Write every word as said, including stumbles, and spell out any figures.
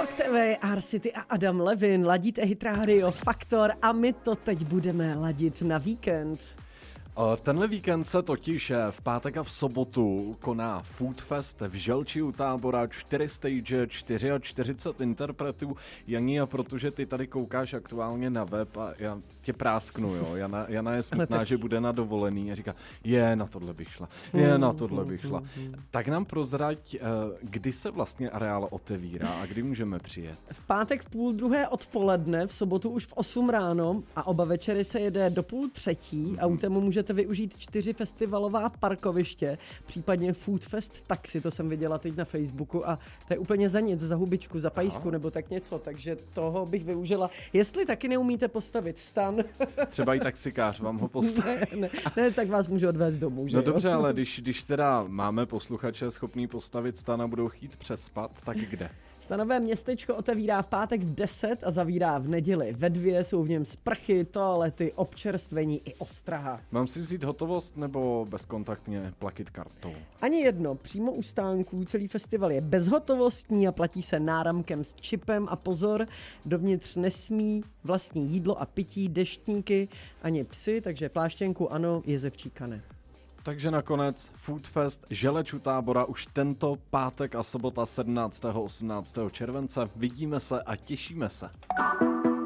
Network T V, R-City a Adam Levin, ladíte Hit Radio Faktor a my to teď budeme ladit na víkend. Tenhle víkend se totiž v pátek a v sobotu koná Food Fest v Želči u Tábora, čtyři stage, čtyřicet čtyři interpretů. Jani, a protože ty tady koukáš aktuálně na web a já tě prásknu, jo. Jana, Jana je smutná, tak... že bude na dovolený a říká, je, na tohle bych šla, je, na tohle bych šla. Tak nám prozrať, kdy se vlastně areál otevírá a kdy můžeme přijet. V pátek v půl druhé odpoledne, v sobotu už v osm ráno a oba večery se jede do půl třetí. Autem můžete využít čtyři festivalová parkoviště, případně Food Fest taxi, to jsem viděla teď na Facebooku a to je úplně za nic, za hubičku, za pajsku nebo tak něco, takže toho bych využila. Jestli taky neumíte postavit stan. Třeba i taxikář vám ho postaví. Ne, ne, ne, tak vás můžu odvést domů, že No jo? dobře, ale když, když teda máme posluchače schopný postavit stan a budou chtít přespat, tak kde? Stanové městečko otevírá v pátek v deset a zavírá v neděli ve dvě, jsou v něm sprchy, toalety, občerstvení i ostraha. Mám si vzít hotovost nebo bezkontaktně platit kartou? Ani jedno, přímo u stánků, celý festival je bezhotovostní a platí se náramkem s čipem a pozor, dovnitř nesmí vlastní jídlo a pití, deštníky ani psy, takže pláštěnku ano, jezevčíka ne. Takže nakonec Food Fest Želeč u Tábora už tento pátek a sobota sedmnáctého a osmnáctého července. Vidíme se a těšíme se.